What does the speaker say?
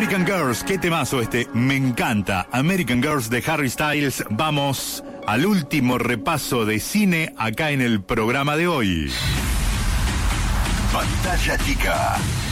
American Girls, qué temazo este, me encanta. American Girls de Harry Styles. Vamos al último repaso de cine acá en el programa de hoy. Pantalla chica.